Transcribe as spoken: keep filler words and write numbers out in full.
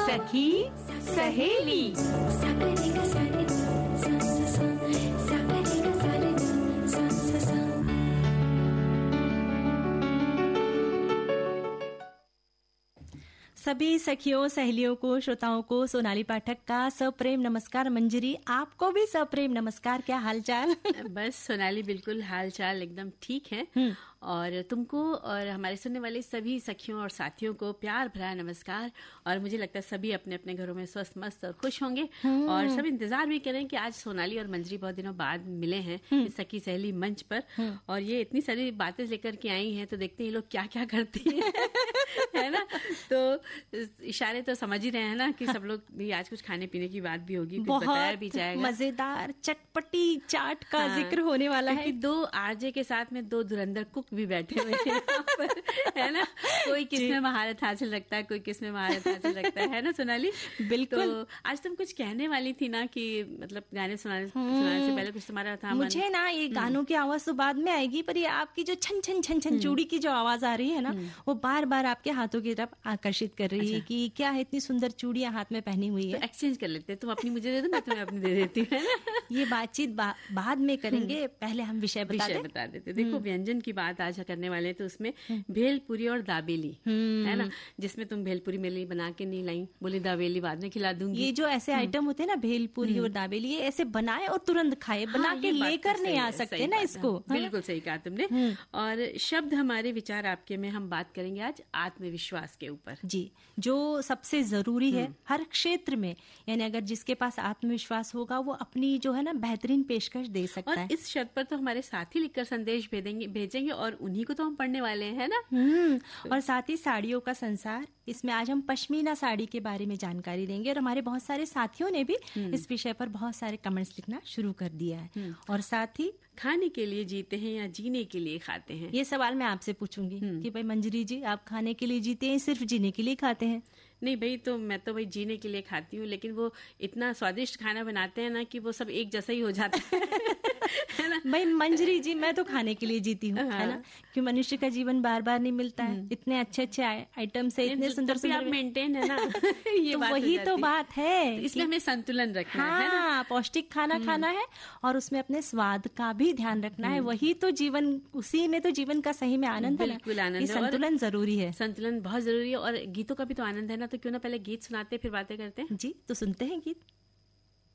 सखी सहेली। सभी सखियों सहेलियों को, श्रोताओं को सोनाली पाठक का सप्रेम नमस्कार। मंजरी, आपको भी सप्रेम नमस्कार। क्या हालचाल? बस सोनाली, बिल्कुल हालचाल एकदम ठीक है। और तुमको और हमारे सुनने वाले सभी सखियों और साथियों को प्यार भरा नमस्कार। और मुझे लगता है सभी अपने अपने घरों में स्वस्थ मस्त और खुश होंगे और सब इंतजार भी करें कि आज सोनाली और मंजरी बहुत दिनों बाद मिले हैं इस सखी सहेली मंच पर। और ये इतनी सारी बातें लेकर के आई हैं, तो देखते हैं ये लोग क्या क्या करती हैं। है ना? तो इशारे तो समझ ही रहे हैं ना कि सब लोग भी आज कुछ खाने पीने की बात भी होगी, कुछ बताया भी जाएगा। मजेदार चटपटी चाट का हाँ, जिक्र होने वाला है। दो आरजे के साथ में दो धुरंधर कुक भी बैठे हुए हैं यहाँ पर, है ना? कोई किसमें महारत हासिल रखता है, कोई किसमें महारत हासिल रखता है, है ना सोनाली? बिल्कुल। तो आज तुम कुछ कहने वाली थी ना कि मतलब गाने सुनाने सुनाने से पहले कुछ तुम्हारा था। मुझे ना ये गानों की आवाज तो बाद में आएगी, पर ये आपकी जो छन छन छन छन चूड़ी की जो आवाज आ रही है ना, वो बार बार आपके हाथों की तरफ आकर्षित कर रही है कि क्या है, इतनी सुंदर चूड़ियां हाथ में पहनी हुई है। तो एक्सचेंज कर लेते हैं, तुम अपनी मुझे दे दो, मैं तुम्हें अपनी दे देती हूँ। ये बातचीत बा, बाद में करेंगे, पहले हम विषय बता विषय बता देते। देखो, व्यंजन की बात आज करने वाले तो उसमें भेलपुरी और दाबेली, है ना? जिसमें तुम भेलपुरी मेरे लिए बना के नहीं लाई, बोली दाबेली बाद में खिला दूंगी। ये जो ऐसे आइटम होते हैं ना, भेलपुरी और दाबेली, ये ऐसे बनाए और तुरंत खाए, बना के लेकर नहीं आ सकते ना इसको। बिल्कुल सही कहा तुमने। और शब्द हमारे विचार आपके में हम बात करेंगे आज आत्मविश्वास के ऊपर। जी, जो सबसे जरूरी है हर क्षेत्र में, यानी अगर जिसके पास आत्मविश्वास होगा वो अपनी जो है ना बेहतरीन पेशकश दे सकता और है। इस शब्द पर तो हमारे साथी लिखकर संदेश भेजेंगे भेजेंगे और उन्हीं को तो हम पढ़ने वाले हैं ना। हम्म और साथ ही साड़ियों का संसार, इसमें आज हम पश्मीना साड़ी के बारे में जानकारी देंगे। और हमारे बहुत सारे साथियों ने भी इस विषय पर बहुत सारे कमेंट्स लिखना शुरू कर दिया है। और साथ ही खाने के लिए जीते हैं या जीने के लिए खाते हैं, ये सवाल मैं आपसे पूछूंगी कि भाई मंजरी जी, आप खाने के लिए जीते हैं, सिर्फ जीने के लिए खाते हैं? नहीं भाई, तो मैं तो भाई जीने के लिए खाती हूँ, लेकिन वो इतना स्वादिष्ट खाना बनाते हैं ना कि वो सब एक जैसा ही हो जाता है। है ना भाई मंजरी जी, मैं तो खाने के लिए जीती हूँ, है ना? कि मनुष्य का जीवन बार बार नहीं मिलता है, इतने अच्छे अच्छे आइटम से, इतने सुंदर सुंदर, आप मेंटेन है ना। ये तो बात वही तो बात है, इसलिए हमें संतुलन रखना हाँ, है ना? पौष्टिक खाना खाना है और उसमें अपने स्वाद का भी ध्यान रखना है। वही तो जीवन, उसी में तो जीवन का सही में आनंद है। बिल्कुल आनंद है, संतुलन जरूरी है। संतुलन बहुत जरूरी है। और गीतों का भी तो आनंद है ना, तो क्यों ना पहले गीत सुनाते फिर बातें करते हैं। जी, तो सुनते हैं गीत।